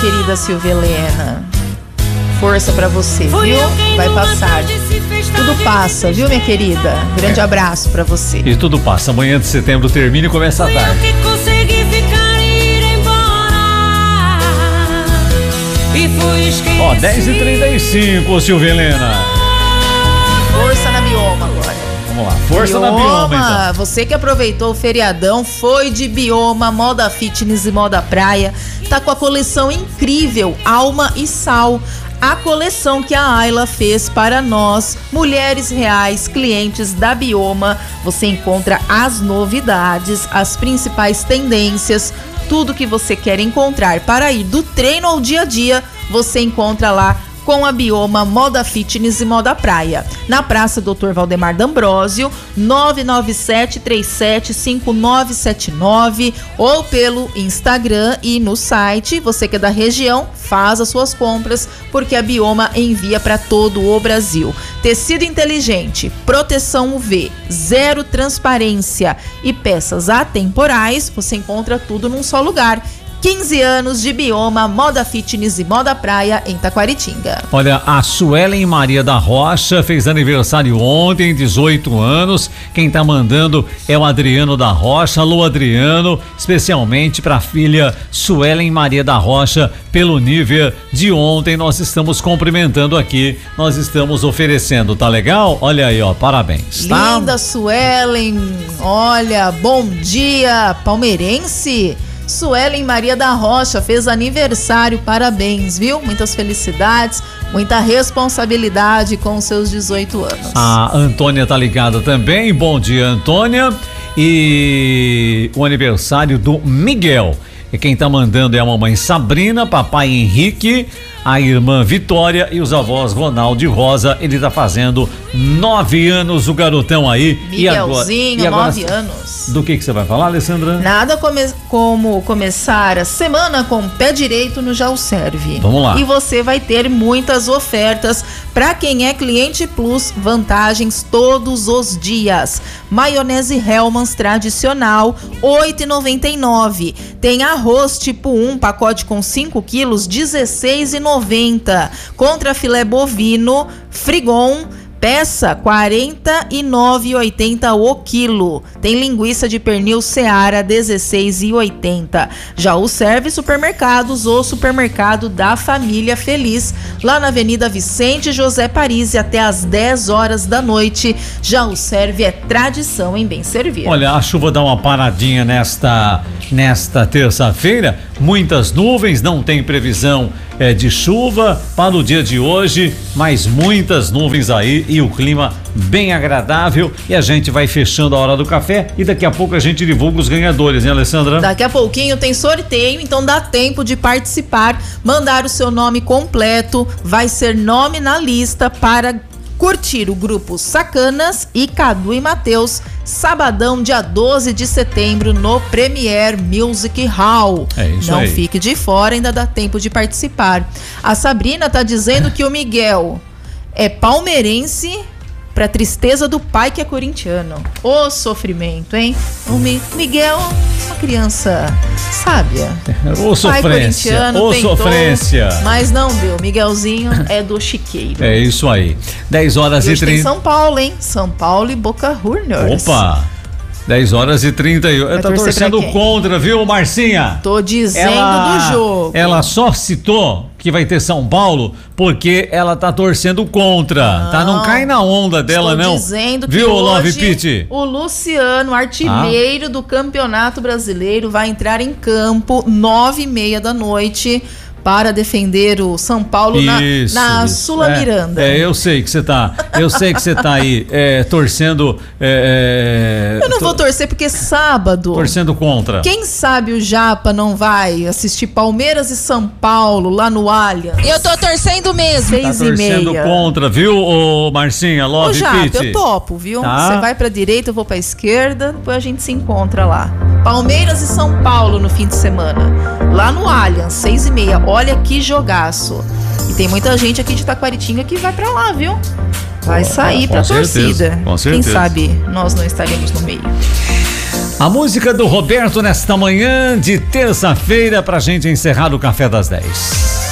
querida Silvia Helena. Força pra você, viu? Vai passar. Tudo passa, viu, minha querida? Grande abraço pra você. E tudo passa. Amanhã de setembro termina e começa a tarde. Ó, 10h35, Silvia Helena. Força na bioma agora. Vamos lá, força na bioma, então. Você que aproveitou o feriadão, foi de bioma, moda fitness e moda praia, tá com a coleção incrível Alma e Sal. A coleção que a Ayla fez para nós, mulheres reais, clientes da Bioma. Você encontra as novidades, as principais tendências, tudo que você quer encontrar para ir do treino ao dia a dia, você encontra lá com a Bioma Moda Fitness e Moda Praia. Na Praça Dr. Valdemar D'Ambrosio, 997-375979, ou pelo Instagram e no site. Você que é da região, faz as suas compras, porque a Bioma envia para todo o Brasil. Tecido inteligente, proteção UV, zero transparência e peças atemporais, você encontra tudo num só lugar. 15 anos de Bioma, Moda Fitness e Moda Praia em Taquaritinga. Olha, a Suelen Maria da Rocha fez aniversário ontem, 18 anos. Quem tá mandando é o Adriano da Rocha. Alô, Adriano, especialmente para a filha Suelen Maria da Rocha, pelo nível de ontem. Nós estamos cumprimentando aqui, nós estamos oferecendo, tá legal? Olha aí, ó, parabéns. Tá? Linda Suelen, olha, bom dia, palmeirense. Suelen Maria da Rocha fez aniversário, parabéns, viu? Muitas felicidades, muita responsabilidade com seus 18 anos. A Antônia tá ligada também, bom dia, Antônia. E o aniversário do Miguel. E quem tá mandando é a mamãe Sabrina, papai Henrique, a irmã Vitória e os avós Ronaldo e Rosa. Ele tá fazendo 9 anos, o garotão aí. Miguelzinho, 9 anos. Do que você vai falar, Alessandra? Nada como começar a semana com o pé direito no Já o Serve. Vamos lá. E você vai ter muitas ofertas para quem é cliente Plus, vantagens todos os dias. Maionese Hellmann's tradicional, R$ 8,99. Tem arroz tipo 1, pacote com 5 quilos, R$ 16,90. Contra filé bovino, Frigon, peça R$ 49,80 o quilo. Tem linguiça de pernil Seara, R$ 16,80. Já o Serve Supermercados, o supermercado da família feliz, lá na Avenida Vicente José Paris, até às 10 horas da noite. Já o Serve é tradição em bem servir. Olha, a chuva dá uma paradinha nesta terça-feira. Muitas nuvens, não tem previsão de chuva para o dia de hoje, mas muitas nuvens aí e o clima bem agradável. E a gente vai fechando a hora do café e daqui a pouco a gente divulga os ganhadores, né, Alessandra? Daqui a pouquinho tem sorteio, então dá tempo de participar, mandar o seu nome completo, vai ser nome na lista para curtir o grupo Sacanas e Cadu e Matheus, sabadão, dia 12 de setembro, no Premier Music Hall. É isso. Não aí. Fique de fora, ainda dá tempo de participar. A Sabrina tá dizendo que o Miguel é palmeirense, pra tristeza do pai que é corintiano. Ô sofrimento, hein? O Miguel, uma criança sábia. Ô sofrência, ô sofrência. Mas não deu, Miguelzinho é do chiqueiro. É isso aí. 10 horas e 30. São Paulo, hein? São Paulo e Boca Juniors. Opa! 10 horas e 38. Ela tá torcendo contra, viu, Marcinha? Tô dizendo do jogo. Ela só citou que vai ter São Paulo porque ela tá torcendo contra. Tá? Não cai na onda dela, não. Dizendo que viu, hoje Love Pit? O Luciano, artilheiro do Campeonato Brasileiro, vai entrar em campo 9h30 da noite para defender o São Paulo na Sula Miranda. Eu sei que você tá aí torcendo. Eu não vou torcer porque sábado. Torcendo contra. Quem sabe o Japa não vai assistir Palmeiras e São Paulo lá no Allianz. Eu tô torcendo mesmo. 6h30. Tá torcendo contra, viu, ô Marcinha, Love Pit? Eu topo, viu? Você Tá. vai pra direita, eu vou pra esquerda, depois a gente se encontra lá. Palmeiras e São Paulo no fim de semana. Lá no Allianz, 6h30. Olha que jogaço. E tem muita gente aqui de Taquaritinga que vai pra lá, viu? Vai sair pra torcida. Com certeza. Quem sabe nós não estaremos no meio. A música do Roberto nesta manhã de terça-feira pra gente encerrar o Café das 10.